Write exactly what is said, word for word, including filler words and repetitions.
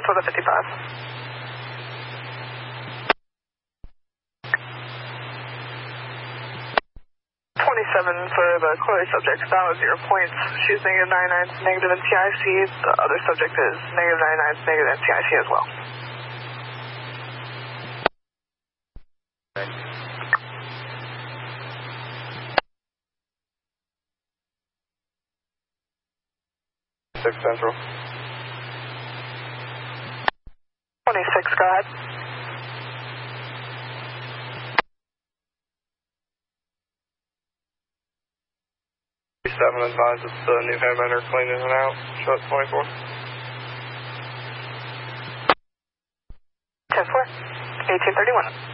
with a fifty-five. twenty-seven for the Chloe subject. That was your points. She's negative ninety-nine, negative N T I C. The other subject is negative ninety-nine, negative N T I C as well. six Central. twenty-six, go ahead. seven advised it's the new homeowner cleaning it out. Shut twenty-four. ten four, eighteen thirty-one.